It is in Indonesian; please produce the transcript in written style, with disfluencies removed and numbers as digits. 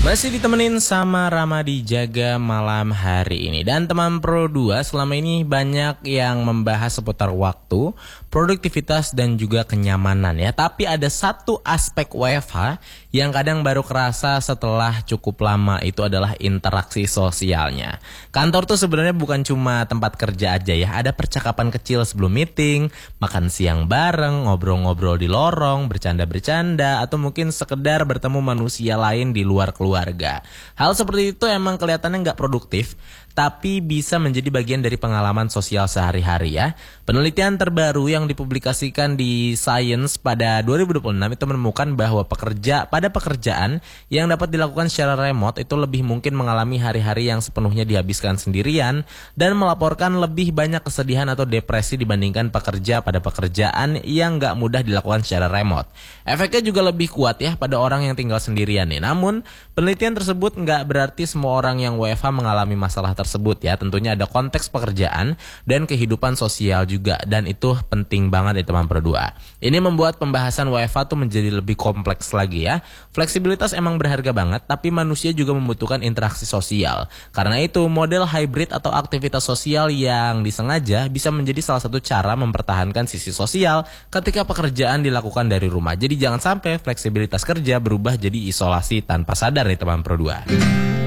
Masih ditemenin sama Ramadi Jaga malam hari ini. Dan teman Pro 2 selama ini banyak yang membahas seputar waktu, produktivitas dan juga kenyamanan ya. Tapi ada satu aspek WFH yang kadang baru kerasa setelah cukup lama, itu adalah interaksi sosialnya. Kantor tuh sebenarnya bukan cuma tempat kerja aja ya. Ada percakapan kecil sebelum meeting, makan siang bareng, ngobrol-ngobrol di lorong, bercanda-bercanda, atau mungkin sekedar bertemu manusia lain di luar keluarga. Hal seperti itu emang kelihatannya nggak produktif, tapi bisa menjadi bagian dari pengalaman sosial sehari-hari ya. Penelitian terbaru yang dipublikasikan di Science pada 2026 itu menemukan bahwa pada pekerjaan yang dapat dilakukan secara remote itu lebih mungkin mengalami hari-hari yang sepenuhnya dihabiskan sendirian dan melaporkan lebih banyak kesedihan atau depresi dibandingkan pekerja pada pekerjaan yang nggak mudah dilakukan secara remote. Efeknya juga lebih kuat ya pada orang yang tinggal sendirian nih. Namun penelitian tersebut nggak berarti semua orang yang WFH mengalami masalah tersebut ya. Tentunya ada konteks pekerjaan dan kehidupan sosial juga, dan itu penting banget ya teman berdua. Ini membuat pembahasan WFH tuh menjadi lebih kompleks lagi ya. Fleksibilitas emang berharga banget, tapi manusia juga membutuhkan interaksi sosial. Karena itu model hybrid atau aktivitas sosial yang disengaja bisa menjadi salah satu cara mempertahankan sisi sosial ketika pekerjaan dilakukan dari rumah. Jadi jangan sampai fleksibilitas kerja berubah jadi isolasi tanpa sadar nih teman Pro 2.